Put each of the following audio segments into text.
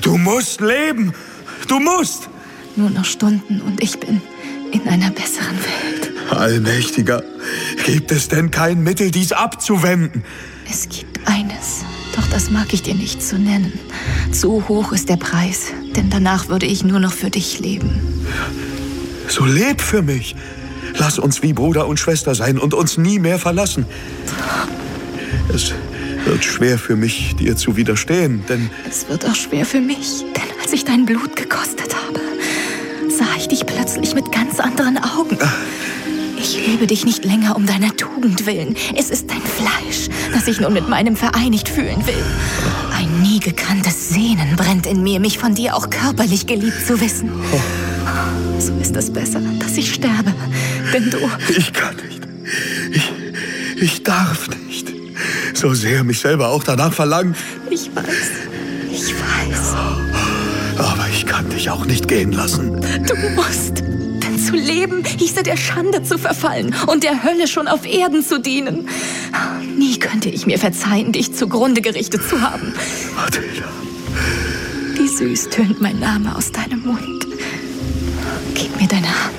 Du musst leben. Du musst. Nur noch Stunden und ich bin in einer besseren Welt. Allmächtiger, gibt es denn kein Mittel, dies abzuwenden? Es gibt eines, doch das mag ich dir nicht zu nennen. Zu hoch ist der Preis, denn danach würde ich nur noch für dich leben. So leb für mich. Lass uns wie Bruder und Schwester sein und uns nie mehr verlassen. Es wird schwer für mich, dir zu widerstehen, denn... Es wird auch schwer für mich, denn als ich dein Blut gekostet habe, sah ich dich plötzlich mit ganz anderen Augen. Ich liebe dich nicht länger um deiner Tugend willen. Es ist dein Fleisch, das ich nun mit meinem vereinigt fühlen will. Ein nie gekanntes Sehnen brennt in mir, mich von dir auch körperlich geliebt zu wissen. So ist es besser, dass ich sterbe, denn du... Ich kann nicht. Ich darf nicht. So sehr mich selber auch danach verlangt. Ich weiß. Aber ich kann dich auch nicht gehen lassen. Du musst. Denn zu leben hieße der Schande zu verfallen und der Hölle schon auf Erden zu dienen. Nie könnte ich mir verzeihen, dich zugrunde gerichtet zu haben. Mathilda. Wie süß tönt mein Name aus deinem Mund. Gib mir deine Hand.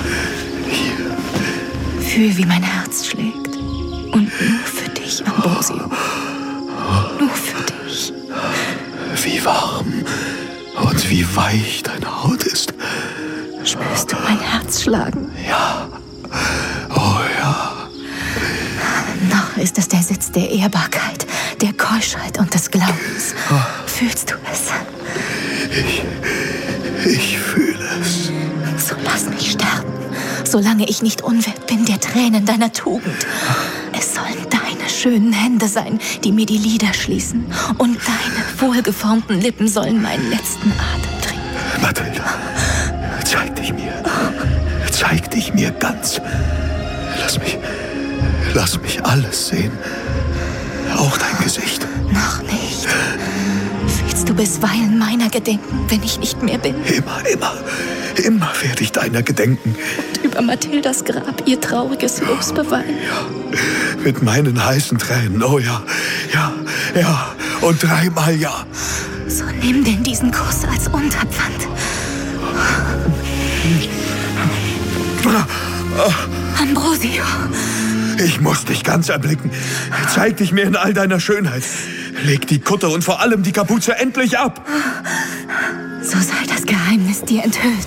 Hier. Fühl, wie mein Herz schlägt. Und nur für dich, Ambrosio. Nur für dich. Wie warm und wie weich deine Haut ist. Spürst du mein Herz schlagen? Ja. Oh ja. Noch ist es der Sitz der Ehrbarkeit, der Keuschheit und des Glaubens. Fühlst du es? Ich fühle es. So lass mich sterben, solange ich nicht unwert bin der Tränen deiner Tugend. Es sollen deine schönen Hände sein, die mir die Lider schließen. Und deine wohlgeformten Lippen sollen meinen letzten Atem trinken. Mathilda, zeig dich mir. Zeig dich mir ganz. Lass mich alles sehen. Auch dein Gesicht. Noch nicht. Willst du bisweilen meiner gedenken, wenn ich nicht mehr bin? Immer werde ich deiner gedenken. Und über Mathildas Grab ihr trauriges Los beweinen. Ja, mit meinen heißen Tränen. Oh ja. Und 3-mal ja. So nimm denn diesen Kuss als Unterpfand. Ambrosio. Ich muss dich ganz erblicken. Zeig dich mir in all deiner Schönheit. Leg die Kutte und vor allem die Kapuze endlich ab. So sei das Geheimnis dir enthüllt.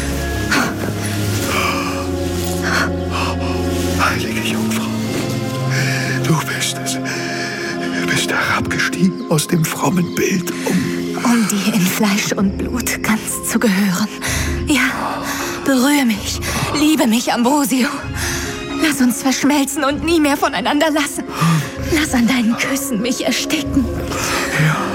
Heilige Jungfrau, du bist es. Du bist herabgestiegen aus dem frommen Bild, um dir in Fleisch und Blut ganz zu gehören. Ja, berühre mich, liebe mich, Ambrosio. Lass uns verschmelzen und nie mehr voneinander lassen. Lass an deinen Küssen mich ersticken. Ja.